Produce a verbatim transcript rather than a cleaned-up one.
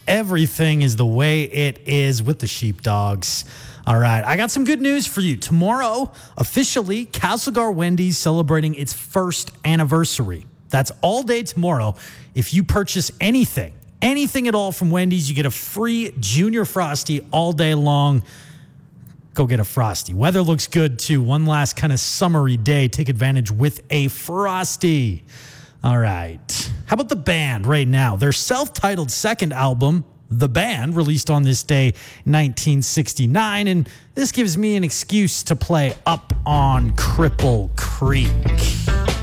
everything is the way it is with the Sheepdogs. All right, I got some good news for you. Tomorrow, officially, Castlegar Wendy's celebrating its first anniversary. That's all day tomorrow. If you purchase anything, anything at all from Wendy's, you get a free Junior Frosty all day long. Go get a Frosty. Weather looks good, too. One last kind of summery day. Take advantage with a Frosty. All right. How about the band right now? Their self-titled second album, The Band, released on this day, nineteen sixty-nine, and this gives me an excuse to play Up on Cripple Creek.